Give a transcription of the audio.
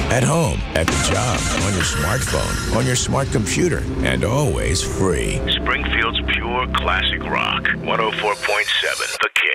At home, at the job, on your smartphone, on your smart computer, and always free. Springfield's pure classic rock. 104.7 The King.